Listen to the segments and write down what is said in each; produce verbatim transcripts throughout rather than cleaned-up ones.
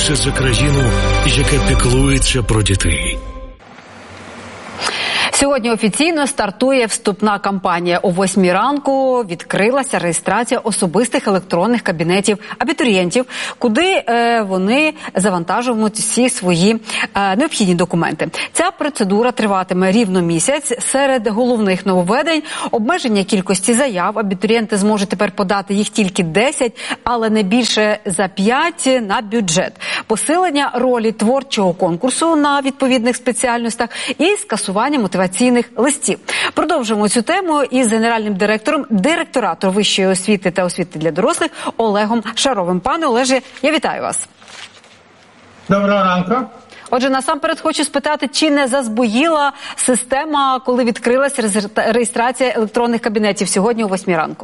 Усе за країну, яка піклується про дітей. Сьогодні офіційно стартує вступна кампанія. О восьмій ранку відкрилася реєстрація особистих електронних кабінетів абітурієнтів, куди е, вони завантажуватимуть всі свої е, необхідні документи. Ця процедура триватиме рівно місяць. Серед головних нововведень – обмеження кількості заяв. Абітурієнти зможуть тепер подати їх тільки десять, але не більше за п'ять на бюджет. Посилення ролі творчого конкурсу на відповідних спеціальностях і скасування мотиваційних листів. Продовжуємо цю тему із генеральним директором директорату вищої освіти та освіти для дорослих Олегом Шаровим. Пане Олеже, я вітаю вас. Доброго ранку. Отже, насамперед хочу спитати, чи не зазбоїла система, коли відкрилася реєстрація електронних кабінетів сьогодні о восьмій ранку?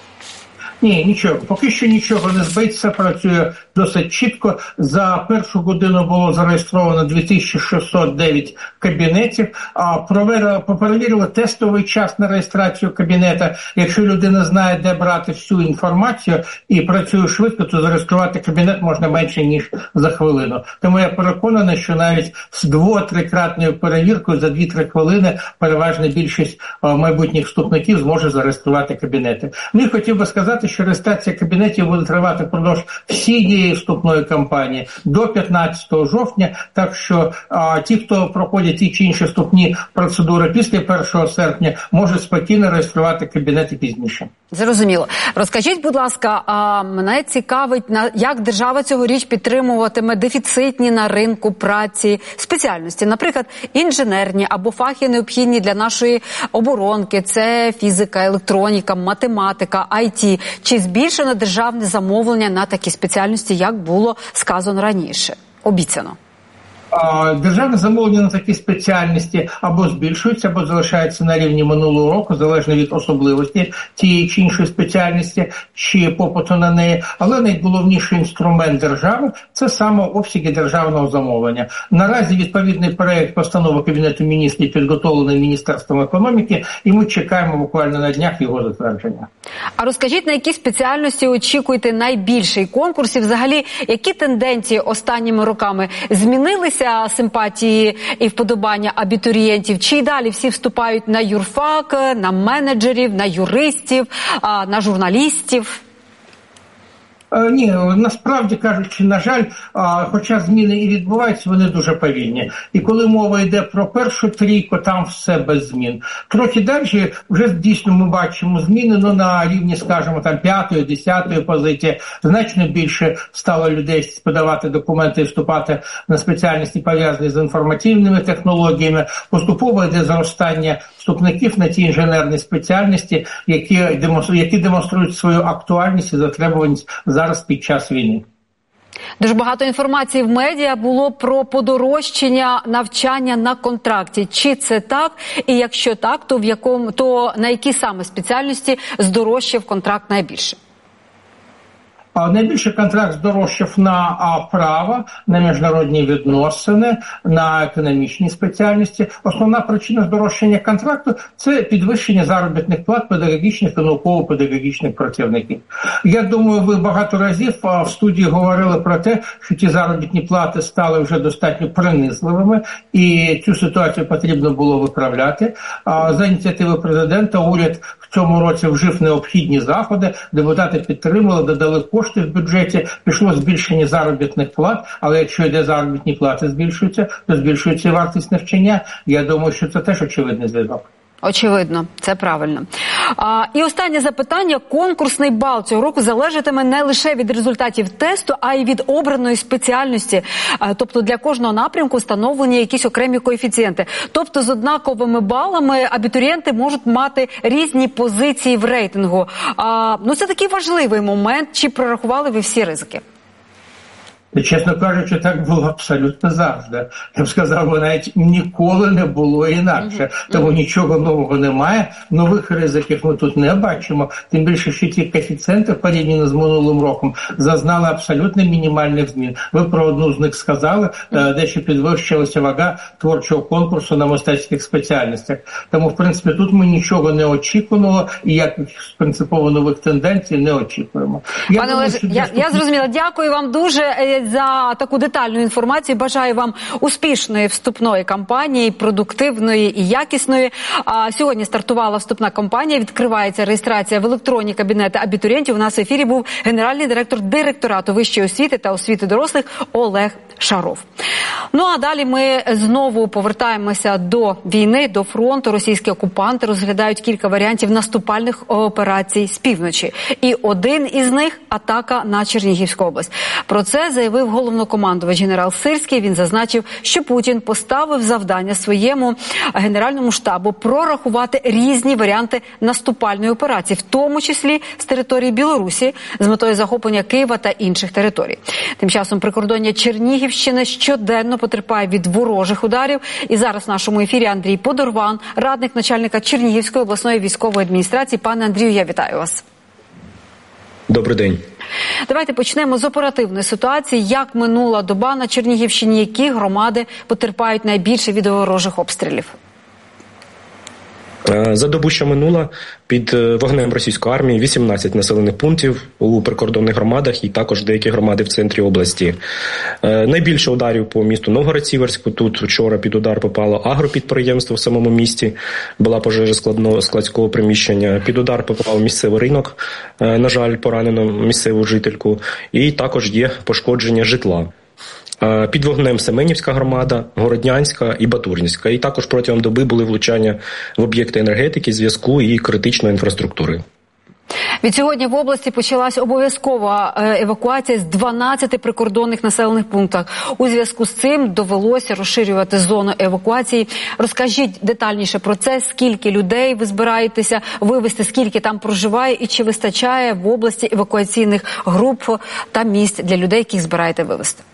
Ні, нічого. Поки що нічого не збиться, працює досить чітко. За першу годину було зареєстровано дві тисячі шістсот дев'ять кабінетів, а перевірили тестовий час на реєстрацію кабінета. Якщо людина знає, де брати всю інформацію і працює швидко, то зареєструвати кабінет можна менше, ніж за хвилину. Тому я переконаний, що навіть з дво-трикратною перевіркою за дві-три хвилини переважна більшість майбутніх вступників зможе зареєструвати кабінети. Ну і хотів би сказати, що реєстрація кабінетів буде тривати впродовж всієї вступної кампанії до п'ятнадцятого жовтня, так що а, ті, хто проходять ті чи інші вступні процедури після першого серпня, можуть спокійно реєструвати кабінети пізніше. Зрозуміло. Розкажіть, будь ласка, а мене цікавить, як держава цьогоріч підтримуватиме дефіцитні на ринку праці спеціальності, наприклад, інженерні або фахи необхідні для нашої оборонки, це фізика, електроніка, математика, ай ті. Чи збільшено державне замовлення на такі спеціальності, як було сказано раніше, обіцяно? Державне замовлення на такі спеціальності або збільшується, або залишається на рівні минулого року, залежно від особливості тієї чи іншої спеціальності, чи попиту на неї. Але найголовніший інструмент держави – це саме обсяги державного замовлення. Наразі відповідний проєкт постанови Кабінету міністрів підготовлений Міністерством економіки, і ми чекаємо буквально на днях його затвердження. А розкажіть, на які спеціальності очікуєте найбільший конкурс і взагалі, які тенденції останніми роками змінилися? Симпатії і вподобання абітурієнтів? Чи й далі всі вступають на юрфак, на менеджерів, на юристів, на журналістів? Ні, насправді кажучи, на жаль, хоча зміни і відбуваються, вони дуже повільні. І коли мова йде про першу трійку, там все без змін. Трохи далі вже дійсно ми бачимо зміни, ну на рівні, скажімо, там п'ятої, десятої позиції. Значно більше стало людей подавати документи і вступати на спеціальності, пов'язані з інформаційними технологіями. Поступово йде зростання вступників на ті інженерні спеціальності, які демонструють, які демонструють свою актуальність і затребуваність зараз під час війни. Дуже багато інформації в медіа було про подорожчання навчання на контракті. Чи це так? І якщо так, то в якому, то на які саме спеціальності здорожчав контракт найбільше? Найбільше контракт здорожчав на право, на міжнародні відносини, на економічні спеціальності. Основна причина здорожчання контракту – це підвищення заробітних плат педагогічних і науково-педагогічних працівників. Я думаю, ви багато разів в студії говорили про те, що ті заробітні плати стали вже достатньо принизливими, і цю ситуацію потрібно було виправляти. За ініціативи президента уряд в цьому році вжив необхідні заходи, депутати підтримали, додали кошти в бюджеті, пішло збільшення заробітних плат, але якщо йде заробітні плати збільшуються, то збільшується і вартість навчання. Я думаю, що це теж очевидний зв'язок. Очевидно, це правильно. А, і останнє запитання. Конкурсний бал цього року залежатиме не лише від результатів тесту, а й від обраної спеціальності. А, тобто для кожного напрямку встановлені якісь окремі коефіцієнти. Тобто з однаковими балами абітурієнти можуть мати різні позиції в рейтингу. А, ну це такий важливий момент. Чи прорахували ви всі ризики? Чесно кажучи, так було абсолютно завжди. Я б сказав, бо навіть ніколи не було інакше. Тому нічого нового немає, нових ризиків ми тут не бачимо. Тим більше, що ті коефіцієнти, порівняно з минулим роком, зазнали абсолютно мінімальних змін. Ви про одну з них сказали, дещо підвищилася вага творчого конкурсу на мистецьких спеціальностях. Тому, в принципі, тут ми нічого не очікували і якихось принципово нових тенденцій не очікуємо. Пане Олеже, я, я зрозуміла. Дякую вам дуже. Молодець за таку детальну інформацію. Бажаю вам успішної вступної кампанії, продуктивної і якісної. А сьогодні стартувала вступна кампанія, відкривається реєстрація в електронні кабінети абітурієнтів. У нас в ефірі був генеральний директор директорату вищої освіти та освіти дорослих Олег Шаров. Ну а далі ми знову повертаємося до війни, до фронту. Російські окупанти розглядають кілька варіантів наступальних операцій з півночі. І один із них – атака на Чернігівську область. Про це заявив головнокомандувач генерал Сирський. Він зазначив, що Путін поставив завдання своєму генеральному штабу прорахувати різні варіанти наступальної операції, в тому числі з території Білорусі, з метою захоплення Києва та інших територій. Тим часом прикордоння Чернігівщини щоденно потерпає від ворожих ударів. І зараз в нашому ефірі Андрій Подорван, радник начальника Чернігівської обласної військової адміністрації. Пане Андрію, я вітаю вас. Добрий день. Давайте почнемо з оперативної ситуації. Як минула доба на Чернігівщині, які громади потерпають найбільше від ворожих обстрілів? За добу, що минула, під вогнем російської армії вісімнадцять населених пунктів у прикордонних громадах і також деякі громади в центрі області. Найбільше ударів по місту Новгород-Сіверську. Тут вчора під удар попало агропідприємство в самому місті. Була пожежа складного складського приміщення. Під удар попав місцевий ринок. На жаль, поранено місцеву жительку. І також є пошкодження житла. Під вогнем Семенівська громада, Городнянська і Батуринська. І також протягом доби були влучання в об'єкти енергетики, зв'язку і критичної інфраструктури. Від сьогодні в області почалась обов'язкова евакуація з дванадцяти прикордонних населених пунктах. У зв'язку з цим довелося розширювати зону евакуації. Розкажіть детальніше про це, скільки людей ви збираєтеся вивезти, скільки там проживає і чи вистачає в області евакуаційних груп та місць для людей, яких збираєте вивезти?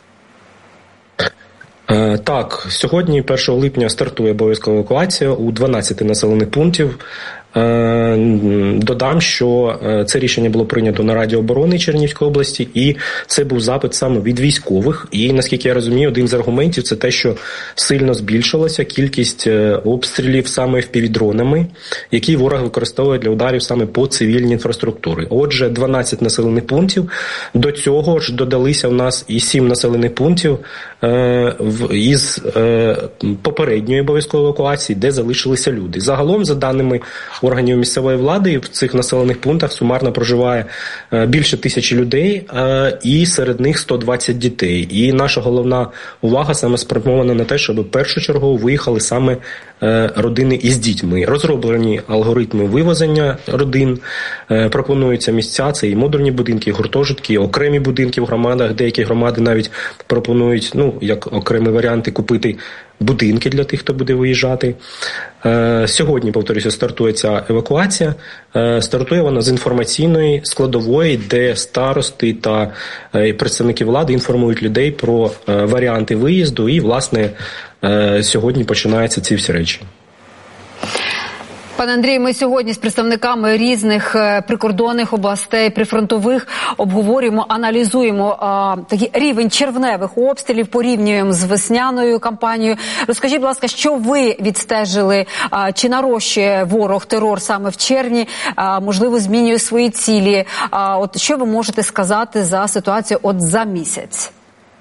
Так, сьогодні, першого липня, стартує обов'язкова евакуація у дванадцяти населених пунктів. Додам, що це рішення було прийнято на Раді оборони Чернігівської області, і це був запит саме від військових. І, наскільки я розумію, один з аргументів – це те, що сильно збільшилася кількість обстрілів саме впівдронами, які ворог використовує для ударів саме по цивільній інфраструктурі. Отже, дванадцять населених пунктів. До цього ж додалися в нас і сім населених пунктів із попередньої обов'язкової евакуації, де залишилися люди. Загалом, за даними органів місцевої влади, в цих населених пунктах сумарно проживає більше тисячі людей, і серед них сто двадцять дітей. І наша головна увага саме спрямована на те, щоб першочергово виїхали саме родини із дітьми. Розроблені алгоритми вивезення родин, пропонуються місця, це і модульні будинки, і гуртожитки, і окремі будинки в громадах. Деякі громади навіть пропонують, ну, як окремі варіанти, купити будинки для тих, хто буде виїжджати. Сьогодні, повторюся, стартує ця евакуація. Стартує вона з інформаційної складової, де старости та представники влади інформують людей про варіанти виїзду, і, власне, сьогодні починаються ці всі речі. Пане Андрію, ми сьогодні з представниками різних прикордонних областей, прифронтових, обговорюємо, аналізуємо а, такий рівень червневих обстрілів, порівнюємо з весняною кампанією. Розкажіть, будь ласка, що ви відстежили? А, чи нарощує ворог терор саме в червні? А, можливо, змінює свої цілі? А, от що ви можете сказати за ситуацію от за місяць?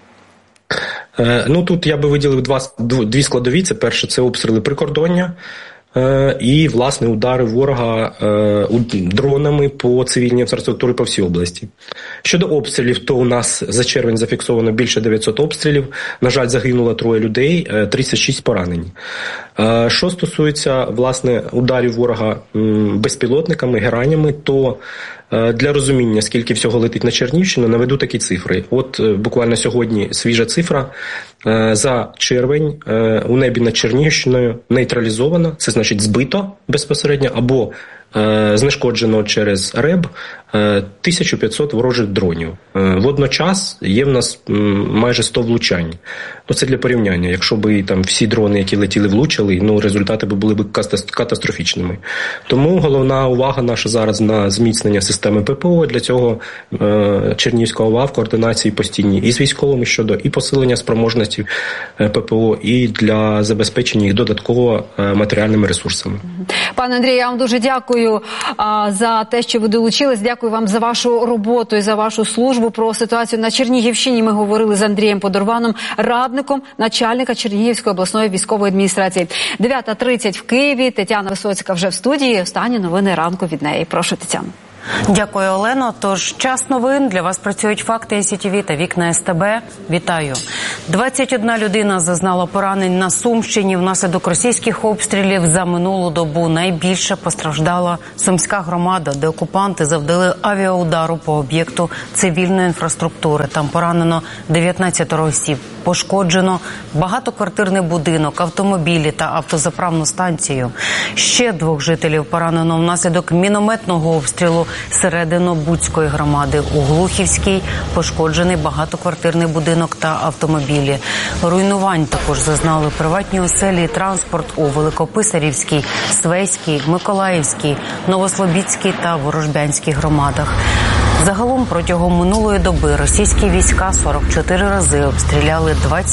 Ну, тут я би виділив два, дві складові. Це перше, це обстріли прикордоння. І, власне, удари ворога дронами по цивільній інфраструктурі по всій області. Щодо обстрілів, то у нас за червень зафіксовано більше дев'ятсот обстрілів. На жаль, загинуло троє людей, тридцять шість поранені. Що стосується, власне, ударів ворога безпілотниками, геранями, то для розуміння, скільки всього летить на Чернігівщину, наведу такі цифри. От буквально сьогодні свіжа цифра. За червень у небі над Чернігівщиною нейтралізовано, це значить збито безпосередньо, або знешкоджено через РЕБ тисячу п'ятсот ворожих дронів. Водночас є в нас майже сто влучань. Ну, це для порівняння. Якщо б там всі дрони, які летіли, влучили, ну, результати б були б катастрофічними. Тому головна увага наша зараз на зміцнення системи ППО. Для цього Чернігівська ОВА в координації постійній і з військовими щодо і посилення спроможності ППО, і для забезпечення їх додатково матеріальними ресурсами. Пане Андрію, я вам дуже дякую а, за те, що ви долучились. Дякую вам за вашу роботу і за вашу службу. Про ситуацію на Чернігівщині ми говорили з Андрієм Подорваном, радником начальника Чернігівської обласної військової адміністрації. дев'ята тридцять в Києві. Тетяна Висоцька вже в студії. Останні новини ранку від неї. Прошу, Тетяно. Дякую, Олено. Тож, час новин. Для вас працюють факти ес ті ві та вікна ес те бе. Вітаю. двадцять одна людина зазнала поранень на Сумщині внаслідок російських обстрілів за минулу добу. Найбільше постраждала Сумська громада, де окупанти завдали авіаудару по об'єкту цивільної інфраструктури. Там поранено дев'ятнадцять осіб. Пошкоджено багатоквартирний будинок, автомобілі та автозаправну станцію. Ще двох жителів поранено внаслідок мінометного обстрілу Середино-Буцької громади. У Глухівській пошкоджений багатоквартирний будинок та автомобілі. Руйнувань також зазнали приватні оселі і транспорт у Великописарівській, Свейській, Миколаївській, Новослобідській та Ворожбянській громадах. Загалом протягом минулої доби російські війська сорок чотири рази обстріляли двадцять